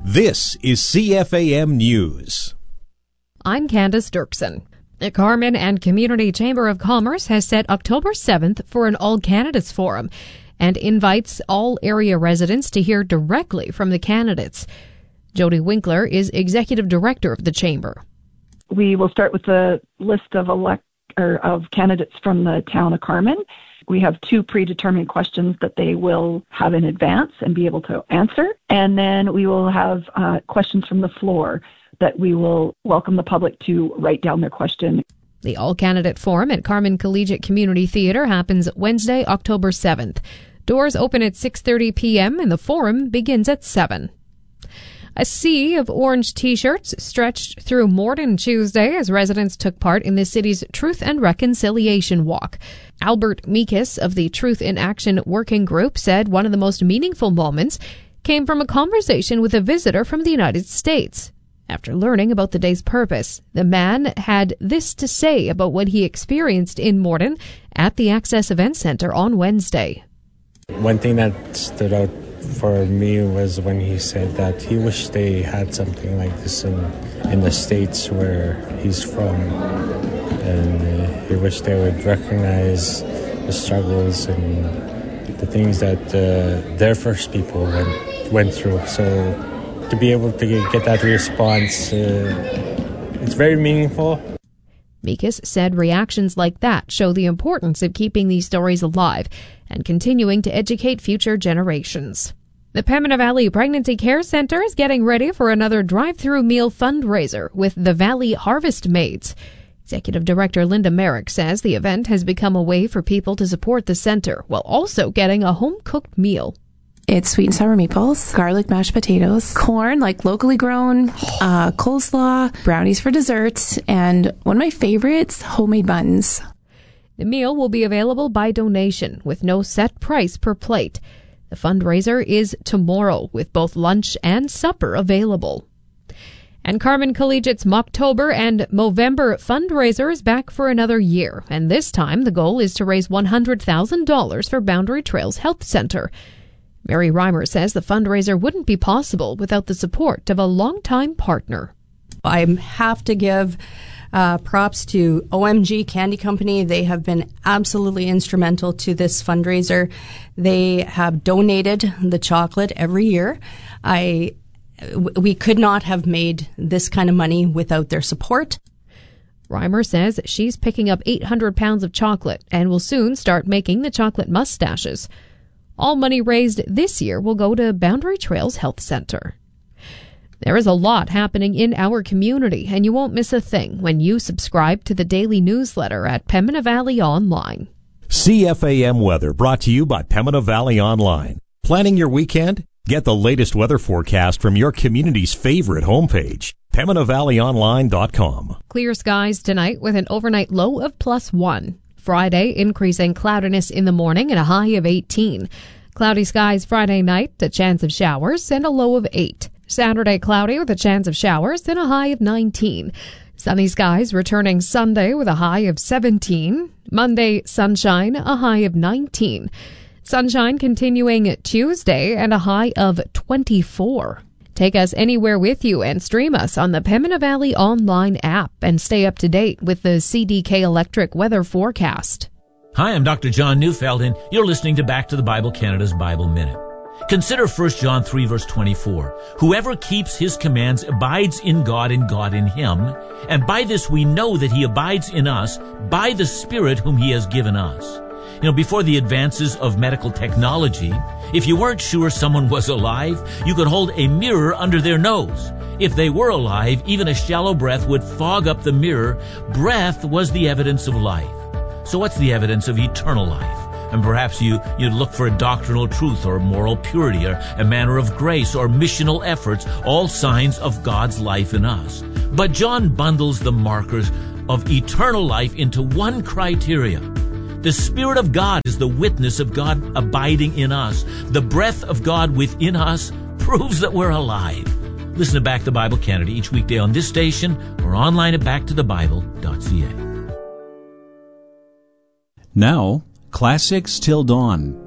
This is CFAM News. I'm Candace Dirksen. The Carman and Community Chamber of Commerce has set October 7th for an all-candidates forum and invites all area residents to hear directly from the candidates. Jody Winkler is Executive Director of the Chamber. We will start with a list of candidates from the town of Carman. We have 2 predetermined questions that they will have in advance and be able to answer. And then we will have questions from the floor that we will welcome the public to write down their question. The all-candidate forum at Carman Collegiate Community Theatre happens Wednesday, October 7th. Doors open at 6:30 p.m. and the forum begins at 7. A sea of orange T-shirts stretched through Morden Tuesday as residents took part in the city's Truth and Reconciliation Walk. Albert Meekis of the Truth in Action Working Group said one of the most meaningful moments came from a conversation with a visitor from the United States. After learning about the day's purpose, the man had this to say about what he experienced in Morden at the Access Event Center on Wednesday. One thing that stood out for me was when he said that he wished they had something like this in the States where he's from, and he wished they would recognize the struggles and the things that their first people went through. So to be able to get that response, it's very meaningful. Meekis said reactions like that show the importance of keeping these stories alive and continuing to educate future generations. The Pembina Valley Pregnancy Care Centre is getting ready for another drive-through meal fundraiser with the Valley Harvest Maids. Executive Director Linda Merrick says the event has become a way for people to support the centre while also getting a home-cooked meal. It's sweet and sour meatballs, garlic mashed potatoes, corn, like locally grown, coleslaw, brownies for dessert, and one of my favorites, homemade buns. The meal will be available by donation with no set price per plate. The fundraiser is tomorrow with both lunch and supper available. And Carman Collegiate's Mocktober and Movember fundraiser is back for another year, and this time the goal is to raise $100,000 for Boundary Trails Health Center. Mary Reimer says the fundraiser wouldn't be possible without the support of a longtime partner. I have to give props to OMG Candy Company. They have been absolutely instrumental to this fundraiser. They have donated the chocolate every year. We could not have made this kind of money without their support. Reimer says she's picking up 800 pounds of chocolate and will soon start making the chocolate mustaches. All money raised this year will go to Boundary Trails Health Center. There is a lot happening in our community, and you won't miss a thing when you subscribe to the daily newsletter at Pembina Valley Online. CFAM Weather brought to you by Pembina Valley Online. Planning your weekend? Get the latest weather forecast from your community's favorite homepage, PembinaValleyOnline.com. Clear skies tonight with an overnight low of +1. Friday, increasing cloudiness in the morning and a high of 18. Cloudy skies Friday night, a chance of showers and a low of 8. Saturday, cloudy with a chance of showers and a high of 19. Sunny skies returning Sunday with a high of 17. Monday, sunshine, a high of 19. Sunshine continuing Tuesday and a high of 24. Take us anywhere with you and stream us on the Pembina Valley Online app and stay up to date with the CDK Electric weather forecast. Hi, I'm Dr. John Neufeld, and you're listening to Back to the Bible Canada's Bible Minute. Consider 1 John 3, verse 24. Whoever keeps his commands abides in God and God in him, and by this we know that he abides in us by the Spirit whom he has given us. Before the advances of medical technology, if you weren't sure someone was alive, you could hold a mirror under their nose. If they were alive, even a shallow breath would fog up the mirror. Breath was the evidence of life. So what's the evidence of eternal life? And perhaps you'd look for a doctrinal truth or moral purity or a manner of grace or missional efforts, all signs of God's life in us. But John bundles the markers of eternal life into one criteria. The Spirit of God is the witness of God abiding in us. The breath of God within us proves that we're alive. Listen to Back to the Bible Canada each weekday on this station or online at backtothebible.ca. Now, Classics Till Dawn